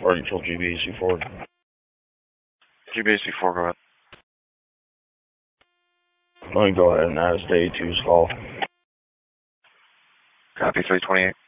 Or until GBAC4. GBAC4, go ahead. Let me go ahead and add his day 2's call. Copy 328.